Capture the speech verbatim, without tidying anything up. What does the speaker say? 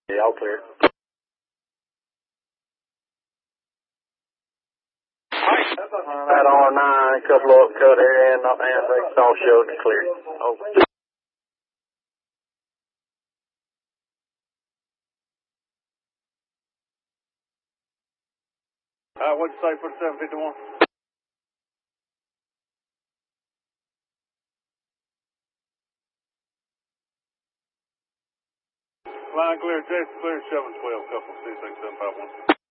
Yeah, all clear. That R nine, a couple of cut area and, and brakes all showed and clear. Over. Uh, what'd you say for the seven fifty-one? Line clear, Jason clear, seven twelve, couple six six seven five one.